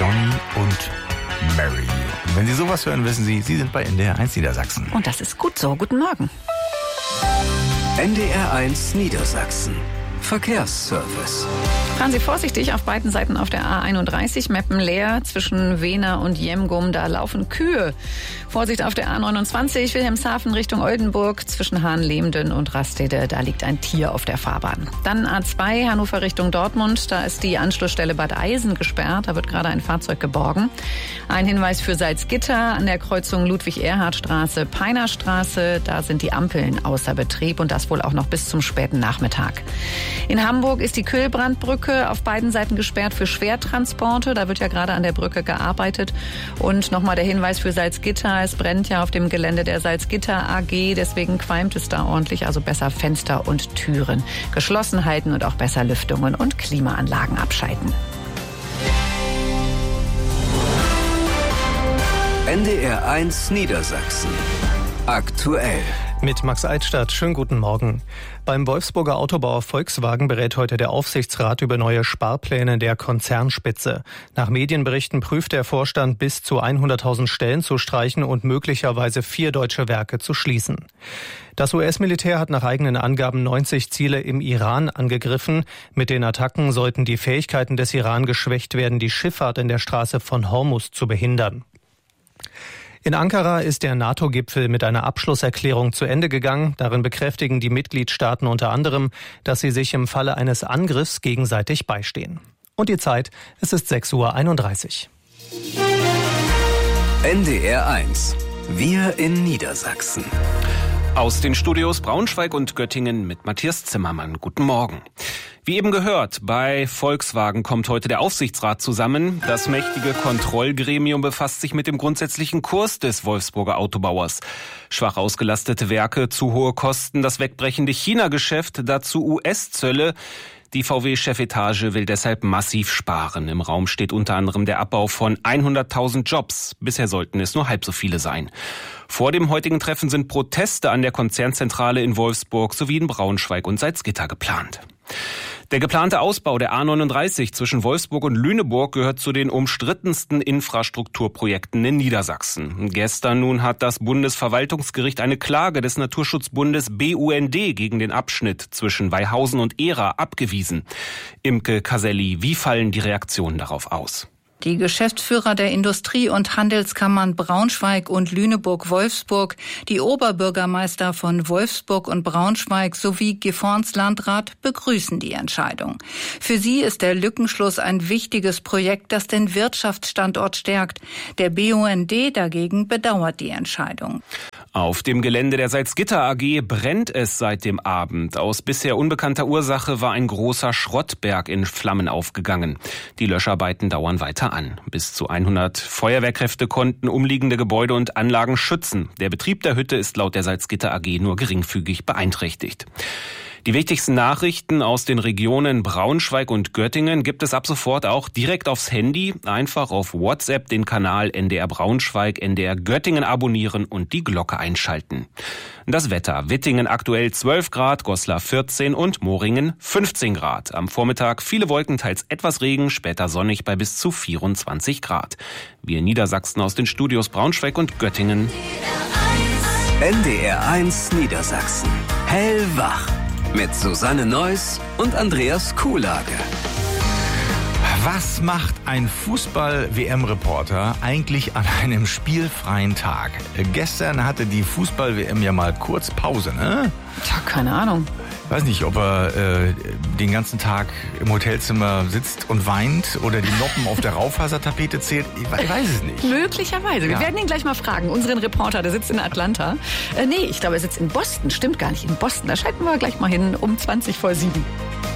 Johnny und Mary. Und wenn Sie sowas hören, wissen Sie, Sie sind bei NDR 1 Niedersachsen. Und das ist gut so. Guten Morgen. NDR 1 Niedersachsen. Verkehrsservice. Fahren Sie vorsichtig auf beiden Seiten auf der A31, Meppen leer, zwischen Wehner und Jemgum, da laufen Kühe. Vorsicht auf der A29, Wilhelmshaven Richtung Oldenburg, zwischen Hahnlemden und Rastede, da liegt ein Tier auf der Fahrbahn. Dann A2, Hannover Richtung Dortmund, da ist die Anschlussstelle Bad Eisen gesperrt, da wird gerade ein Fahrzeug geborgen. Ein Hinweis für Salzgitter, an der Kreuzung Ludwig-Erhard-Straße, Peinerstraße, da sind die Ampeln außer Betrieb und das wohl auch noch bis zum späten Nachmittag. In Hamburg ist die Kühlbrandbrücke auf beiden Seiten gesperrt für Schwertransporte. Da wird ja gerade an der Brücke gearbeitet. Und nochmal der Hinweis für Salzgitter. Es brennt ja auf dem Gelände der Salzgitter AG. Deswegen qualmt es da ordentlich. Also besser Fenster und Türen geschlossen halten und auch besser Lüftungen und Klimaanlagen abschalten. NDR 1 Niedersachsen. Aktuell. Mit Max Eichstadt, schönen guten Morgen. Beim Wolfsburger Autobauer Volkswagen berät heute der Aufsichtsrat über neue Sparpläne der Konzernspitze. Nach Medienberichten prüft der Vorstand, bis zu 100.000 Stellen zu streichen und möglicherweise 4 deutsche Werke zu schließen. Das US-Militär hat nach eigenen Angaben 90 Ziele im Iran angegriffen. Mit den Attacken sollten die Fähigkeiten des Iran geschwächt werden, die Schifffahrt in der Straße von Hormuz zu behindern. In Ankara ist der NATO-Gipfel mit einer Abschlusserklärung zu Ende gegangen. Darin bekräftigen die Mitgliedstaaten unter anderem, dass sie sich im Falle eines Angriffs gegenseitig beistehen. Und die Zeit, es ist 6:31 Uhr. NDR 1. Wir in Niedersachsen. Aus den Studios Braunschweig und Göttingen mit Matthias Zimmermann. Guten Morgen. Wie eben gehört, bei Volkswagen kommt heute der Aufsichtsrat zusammen. Das mächtige Kontrollgremium befasst sich mit dem grundsätzlichen Kurs des Wolfsburger Autobauers. Schwach ausgelastete Werke, zu hohe Kosten, das wegbrechende China-Geschäft, dazu US-Zölle. Die VW-Chefetage will deshalb massiv sparen. Im Raum steht unter anderem der Abbau von 100.000 Jobs. Bisher sollten es nur halb so viele sein. Vor dem heutigen Treffen sind Proteste an der Konzernzentrale in Wolfsburg sowie in Braunschweig und Salzgitter geplant. Der geplante Ausbau der A39 zwischen Wolfsburg und Lüneburg gehört zu den umstrittensten Infrastrukturprojekten in Niedersachsen. Gestern nun hat das Bundesverwaltungsgericht eine Klage des Naturschutzbundes BUND gegen den Abschnitt zwischen Weihausen und Ehra abgewiesen. Imke Caselli, wie fallen die Reaktionen darauf aus? Die Geschäftsführer der Industrie- und Handelskammern Braunschweig und Lüneburg-Wolfsburg, die Oberbürgermeister von Wolfsburg und Braunschweig sowie Gifhorns Landrat begrüßen die Entscheidung. Für sie ist der Lückenschluss ein wichtiges Projekt, das den Wirtschaftsstandort stärkt. Der BUND dagegen bedauert die Entscheidung. Auf dem Gelände der Salzgitter AG brennt es seit dem Abend. Aus bisher unbekannter Ursache war ein großer Schrottberg in Flammen aufgegangen. Die Löscharbeiten dauern weiter an. Bis zu 100 Feuerwehrkräfte konnten umliegende Gebäude und Anlagen schützen. Der Betrieb der Hütte ist laut der Salzgitter AG nur geringfügig beeinträchtigt. Die wichtigsten Nachrichten aus den Regionen Braunschweig und Göttingen gibt es ab sofort auch direkt aufs Handy. Einfach auf WhatsApp den Kanal NDR Braunschweig, NDR Göttingen abonnieren und die Glocke einschalten. Das Wetter: Wittingen aktuell 12 Grad, Goslar 14 und Moringen 15 Grad. Am Vormittag viele Wolken, teils etwas Regen, später sonnig bei bis zu 24 Grad. Wir in Niedersachsen aus den Studios Braunschweig und Göttingen. NDR 1 Niedersachsen. Hellwach. Mit Susanne Neuss und Andreas Kuhlage. Was macht ein Fußball-WM-Reporter eigentlich an einem spielfreien Tag? Gestern hatte die Fußball-WM ja mal kurz Pause, ne? Tja, keine Ahnung. Ich weiß nicht, ob er den ganzen Tag im Hotelzimmer sitzt und weint oder die Noppen auf der Raufasertapete zählt. Ich weiß es nicht. Möglicherweise. Wir werden ihn gleich mal fragen. Unseren Reporter, der sitzt in Atlanta. Nee, ich glaube, er sitzt in Boston. Stimmt gar nicht, in Boston. Da schalten wir gleich mal hin um 7:20.